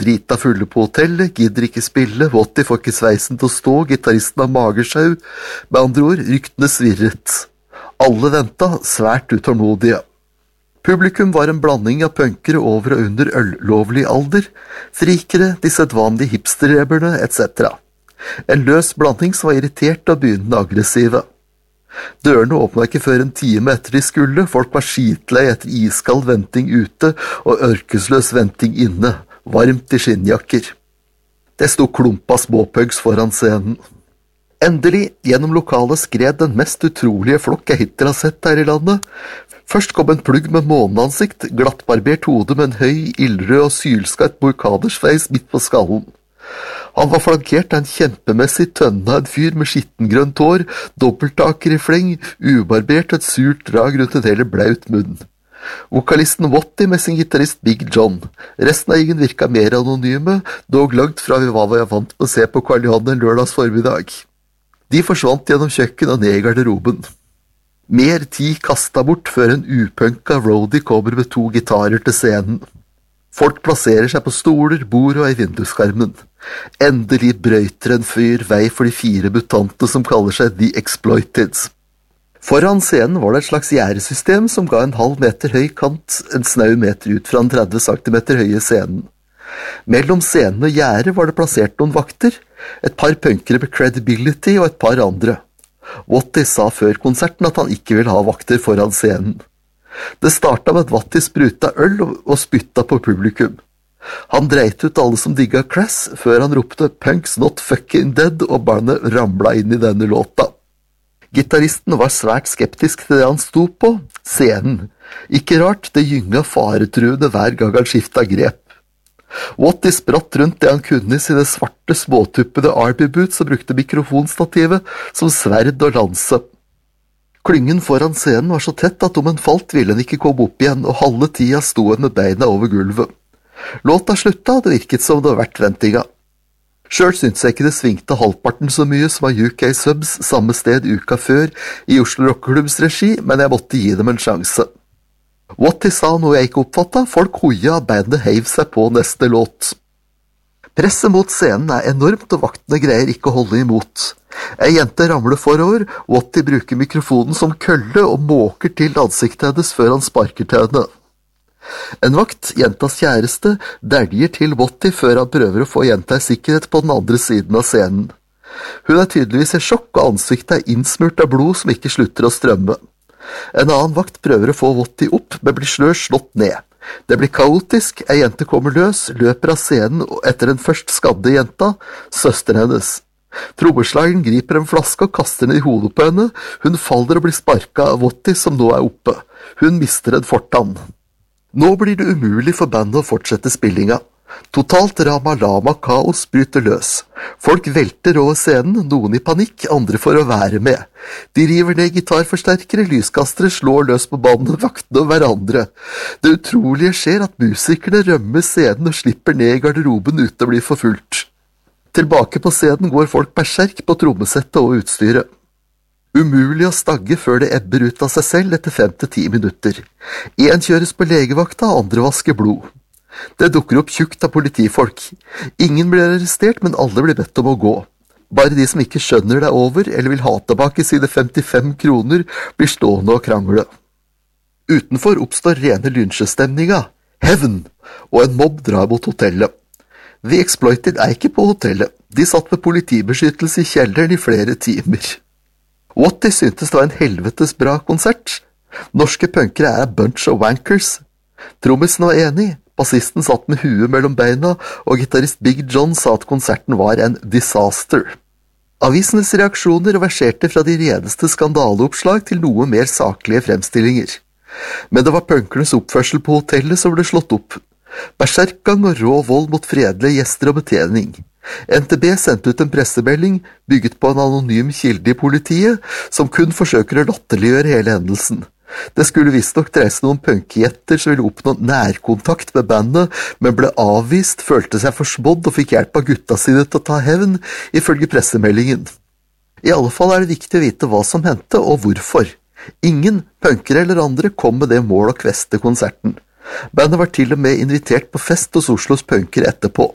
drita fulle på hotellet, gidder ikke spille, Wattie får ikke sveisen til å stå, gitaristen har magersjau. Med andre ord, ryktene svirret. Alle ventet, svært utålmodige. Publikum var en blanding av punkere over og under øllovlig alder, frikere, de sedvanlige hipsterreberne, etc. En løs blanding som var irritert og begynnende aggressive. Dørene åpnet ikke før en time etter de skulle, folk var skitlei etter iskald venting ute og ørkesløs venting inne, varmt i skinnjakker. Det sto klumpa småpugs foran scenen. Endelig, gjennom lokalet skred den mest utrolige flokk jeg hittil har sett her i landet. Først kom en plugg med måneansikt, glattbarbert hode med en høy, ildrød og sylskarp morkadersveis midt på skallen. Han var flankert av en kjempemessig tønne av en fyr med skittengrønt hår, dobbelttaker i fleng, ubarbert og et surt drag rundt en hele blaut munn. Vokalisten Wattie med sin gitarist Big John. Resten av gjengen virka mer anonyme, dog langt fra hva jeg vant med å se på Karl Johan en lørdags formiddag. De forsvant gjennom kjøkken og ned i garderoben. Mer tid kastet bort før en upunka roadie kommer med 2 gitarer til scenen. Folk plasserer seg på stoler, bord og i vinduskarmen. Endelig brøyter en fyr vei for de 4 mutante som kaller seg The Exploiteds. Foran scenen var det et slags gjerdesystem som ga en halv meter høy kant, en snau meter ut fra den 30 cm høye scenen. Mellom scenen og gjerdet var det plassert noen vakter, et par punkere med credibility og et par andre. Wattie sa før konserten at han ikke ville ha vakter foran scenen. Det startet med at Wattie spruta øl og spytta på publikum. Han dreit ut alle som digget Crass, før han ropte «Punks not fucking dead» og bandet ramlet inn i denne låta. Gitaristen var svært skeptisk til det han sto på, scenen. Ikke rart, det gynga faretruende hver gang han skiftet grep. Wattie spratt rundt det han kunne i sine svarte, småtuppede Arby-boots og brukte mikrofonstativet som sverd og lanse. Klyngen foran scenen var så tett at om en falt ville en ikke komme opp igjen, og halve tida sto en med beina over gulvet. Låta slutta, og det virket som det var verdt ventinga. Selv syntes jeg ikke det svingte halvparten så mye som av UK Subs samme sted uka før i Oslo Rockeklubbs regi, men jeg måtte gi dem en sjanse. Wattie sa noe jeg ikke oppfattet, folk hoia, bandet heiv seg på neste låt. Presset mot scenen er enormt, og vaktene greier ikke å holde imot. Ei jente ramler forover, Wattie bruker mikrofonen som kølle og måker til ansiktet hennes før han sparker til henne. En vakt, jentas kjæreste, dæljer til Wattie før han prøver å få jenta i sikkerhet på den andre siden av scenen. Hun er tydeligvis i sjokk, og ansiktet er innsmurt av blod som ikke slutter å strømme. En annen vakt prøver å få Wattie opp, men blir slått ned. Det blir kaotisk, ei jente kommer løs, løper av scenen etter den først skadde jenta, søsteren hennes. Trommeslageren griper en flaske og kaster den i hodet på henne, hun faller og blir sparket av Wattie som nå er oppe. Hun mister en fortann. Nå blir det umulig for bandet å fortsette spillinga. Totalt ramalama kaos bryter løs. Folk velter over scenen, noen i panikk, andre for å være med. De river ned gitarforsterkere, lyskastere, slår løs på bandet, vaktene og hverandre. Det utrolige skjer at musikerne rømmer scenen og slipper ned i garderoben uten å bli forfulgt. Tilbake på scenen går folk berserk på trommesettet og utstyret. Umulig å stagge før det ebber ut av seg selv etter 5-10 minutter. En kjøres på legevakta, andre vasker blod. Det dukker opp tjukt av politifolk. Ingen blir arrestert, men alle blir bedt om å gå. Bare de som ikke skjønner det er over, eller vil ha tilbake sine 55 kroner, blir stående og krangle. Utenfor oppstår rene lynsjestemninga, hevn, og en mobb drar mot hotellet. The Exploited er ikke på hotellet. De satt med politibeskyttelse i kjelleren i flere timer. Wattie syntes det var en helvetes bra konsert. Norske punkere er a bunch of wankers. Trommisen var enig. Bassisten satt med huet mellom beina, og gitarist Big John sa at konserten var en disaster. Avisenes reaksjoner verserte fra de reneste skandaleoppslag til noe mer saklige fremstillinger. Men det var punkernes oppførsel på hotellet som ble slått opp. Berserkgang og rå vold mot fredelige gjester og betjening. NTB sendte ut en pressemelding bygget på en anonym kilde i politiet, som kun forsøker å latterliggjøre hele hendelsen. Det skulle visstnok dreie seg noen punkjetter som ville oppnå nærkontakt med bandet, men ble avvist, følte seg forsmådd og fikk hjelp av gutta sine til å ta hevn, ifølge pressemeldingen. I alle fall er det viktig å vite hva som hendte og hvorfor. Ingen, punkere eller andre, kom med det mål å kveste konserten. Bandet var til og med invitert på fest hos Oslos punkere etterpå.